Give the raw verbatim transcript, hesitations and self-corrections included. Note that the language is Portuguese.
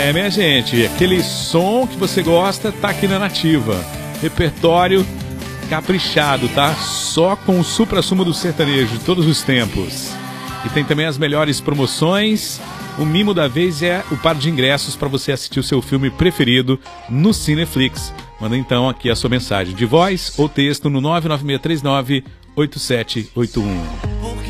É, minha gente, aquele som que você gosta tá aqui na Nativa. Repertório caprichado, tá? Só com o supra-sumo do sertanejo de todos os tempos. E tem também as melhores promoções. O mimo da vez é o par de ingressos para você assistir o seu filme preferido no Cineflix. Manda então aqui a sua mensagem de voz ou texto no nove nove seis três nove oito sete oito um.